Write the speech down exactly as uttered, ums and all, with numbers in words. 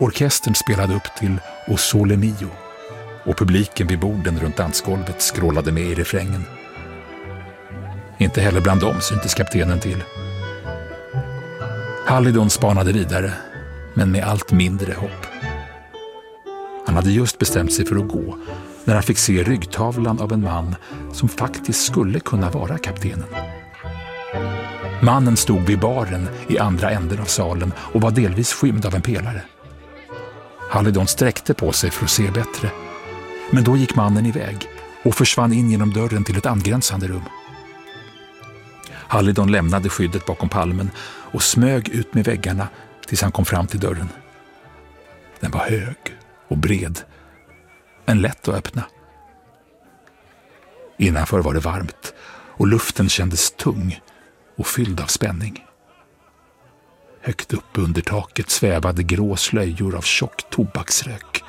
Orkestern spelade upp till O Sole Mio och publiken vid borden runt dansgolvet skrålade med i refrängen. Inte heller bland dem syntes kaptenen till. Hallidon spanade vidare, men med allt mindre hopp. Han hade just bestämt sig för att gå när han fick se ryggtavlan av en man som faktiskt skulle kunna vara kaptenen. Mannen stod vid baren i andra änden av salen och var delvis skymd av en pelare. Hallidon sträckte på sig för att se bättre, men då gick mannen iväg och försvann in genom dörren till ett angränsande rum. Hallidon lämnade skyddet bakom palmen och smög ut med väggarna tills han kom fram till dörren. Den var hög och bred, men lätt att öppna. Innanför var det varmt och luften kändes tung och fylld av spänning. Högt upp under taket svävade grå slöjor av tjock tobaksrök.